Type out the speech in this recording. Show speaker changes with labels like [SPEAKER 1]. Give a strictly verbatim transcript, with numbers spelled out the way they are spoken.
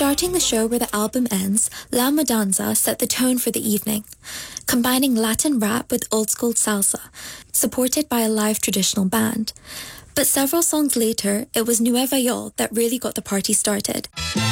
[SPEAKER 1] Starting the show where the album ends, La Madanza set the tone for the evening, combining Latin rap with old-school salsa, supported by a live traditional band. But several songs later, it was Nueva York that really got the party started.